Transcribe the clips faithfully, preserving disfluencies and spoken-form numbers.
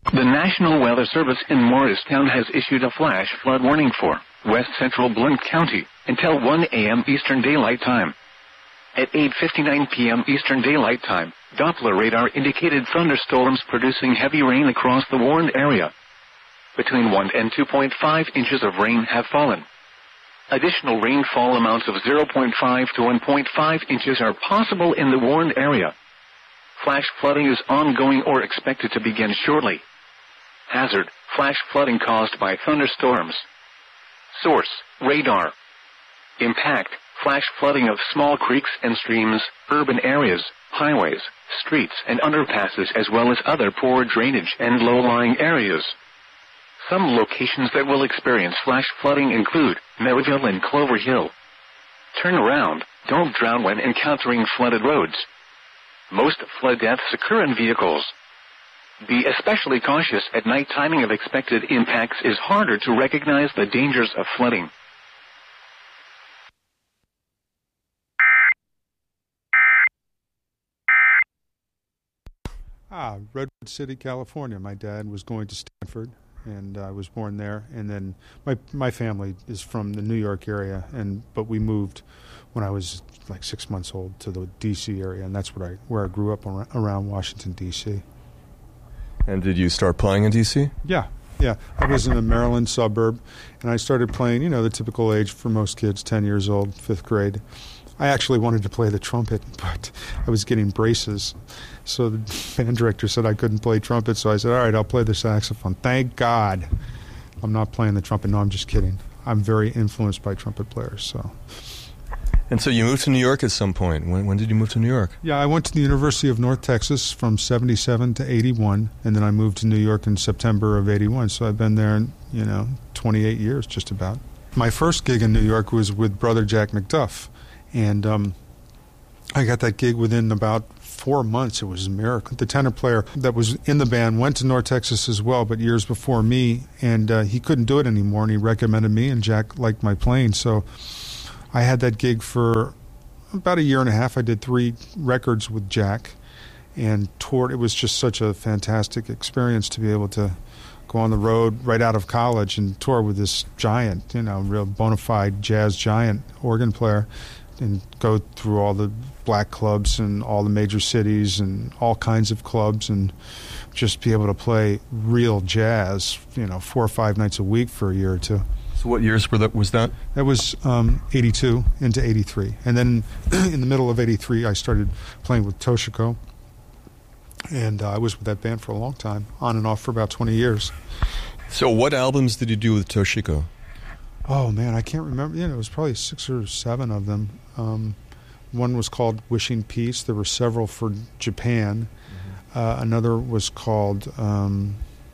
The National Weather Service in Morristown has issued a flash flood warning for west central Blount County until one a.m. Eastern Daylight Time. At eight fifty-nine p.m. Eastern Daylight Time, Doppler radar indicated thunderstorms producing heavy rain across the warned area. Between one and two point five inches of rain have fallen. Additional rainfall amounts of zero point five to one point five inches are possible in the warned area. Flash flooding is ongoing or expected to begin shortly. Hazard, flash flooding caused by thunderstorms. Source, radar. Impact, flash flooding of small creeks and streams, urban areas, highways, streets, and underpasses, as well as other poor drainage and low-lying areas. Some locations that will experience flash flooding include Melville and Clover Hill. Turn around. Don't drown when encountering flooded roads. Most flood deaths occur in vehicles. Be especially cautious at night. Timing of expected impacts is harder to recognize the dangers of flooding. Ah, Redwood City, California. My dad was going to Stanford, and I was born there. And then my my family is from the New York area, and but we moved when I was like six months old to the D C area, and that's what I where I grew up around, around Washington, D C. And did you start playing in D C? Yeah, yeah. I was in a Maryland suburb, and I started playing, you know, the typical age for most kids, ten years old, fifth grade. I actually wanted to play the trumpet, but I was getting braces. So the band director said I couldn't play trumpet, so I said, all right, I'll play the saxophone. Thank God I'm not playing the trumpet. No, I'm just kidding. I'm very influenced by trumpet players, so... And so you moved to New York at some point. When, when did you move to New York? Yeah, I went to the University of North Texas from seventy-seven to eighty-one, and then I moved to New York in September of eighty-one. So I've been there, you know, twenty-eight years just about. My first gig in New York was with Brother Jack McDuff, and um, I got that gig within about four months. It was a miracle. The tenor player that was in the band went to North Texas as well, but years before me, and uh, he couldn't do it anymore, and he recommended me, and Jack liked my playing, so... I had that gig for about a year and a half. I did three records with Jack and toured. It was just such a fantastic experience to be able to go on the road right out of college and tour with this giant, you know, real bona fide jazz giant organ player, and go through all the black clubs and all the major cities and all kinds of clubs and just be able to play real jazz, you know, four or five nights a week for a year or two. So what years were that, was that? That was um, eighty-two into eighty-three. And then in the middle of eighty-three, I started playing with Toshiko. And uh, I was with that band for a long time, on and off for about twenty years. So what albums did you do with Toshiko? Oh, man, I can't remember. You know, it was probably six or seven of them. Um, one was called Wishing Peace. There were several for Japan. Mm-hmm. Uh, another was called... Um,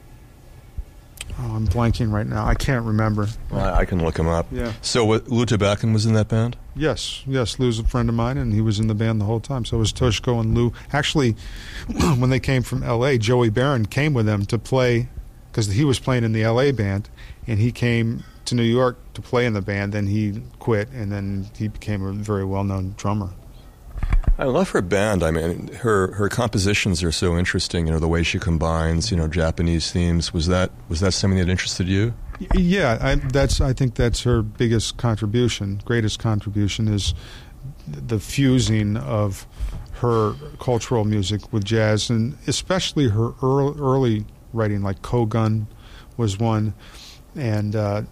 Oh, I'm blanking right now. I can't remember. Well, I can look him up. Yeah. So what, Lou Tabakin was in that band? Yes, yes. Lou's a friend of mine, and he was in the band the whole time. So it was Toshiko and Lou. Actually, when they came from L A, Joey Barron came with them to play, because he was playing in the L A band, and he came to New York to play in the band. Then he quit, and then he became a very well-known drummer. I love her band. I mean, her her compositions are so interesting. You know, the way she combines, you know, Japanese themes. Was that was that something that interested you? Yeah, I, that's. I think that's her biggest contribution, greatest contribution, is the fusing of her cultural music with jazz, and especially her early, early writing, like Kogun was one, and uh,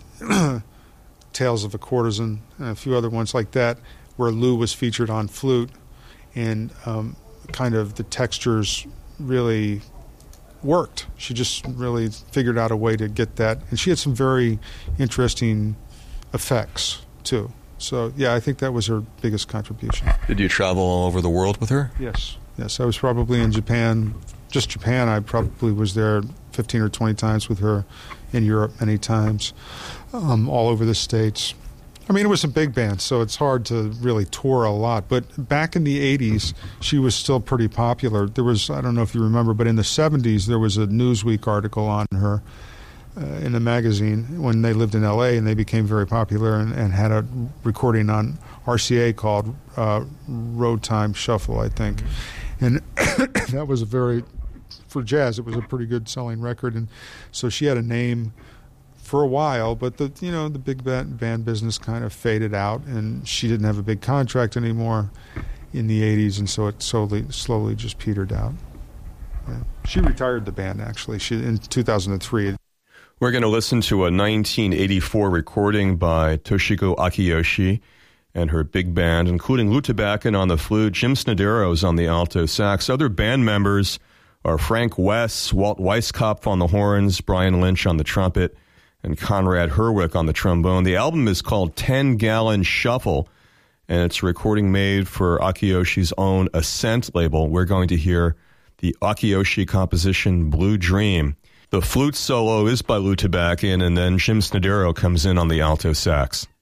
Tales of a Courtesan, and a few other ones like that, where Lou was featured on flute. And um, kind of the textures really worked. She just really figured out a way to get that. And she had some very interesting effects, too. So, yeah, I think that was her biggest contribution. Did you travel all over the world with her? Yes. Yes, I was probably in Japan. Just Japan, I probably was there fifteen or twenty times with her. In Europe many times. Um, all over the States. I mean, it was a big band, so it's hard to really tour a lot. But back in the eighties, she was still pretty popular. There was, I don't know if you remember, but in the seventies, there was a Newsweek article on her uh, in a magazine when they lived in L A, and they became very popular and, and had a recording on R C A called uh, Road Time Shuffle, I think. And that was a very for jazz, it was a pretty good selling record, and so she had a name for a while. But the you know the big band, band business kind of faded out, and she didn't have a big contract anymore in the eighties, and so it slowly slowly just petered out. Yeah. She retired the band actually. She in two thousand three. We're going to listen to a nineteen eighty-four recording by Toshiko Akiyoshi and her big band, including Lou Tabakin on the flute, Jim Snaderos on the alto sax. Other band members are Frank West, Walt Weiskopf on the horns, Brian Lynch on the trumpet, and Conrad Herwick on the trombone. The album is called ten gallon Shuffle, and it's a recording made for Akiyoshi's own Ascent label. We're going to hear the Akiyoshi composition Blue Dream. The flute solo is by Lou Tabakin, and then Jim Snadero comes in on the alto sax.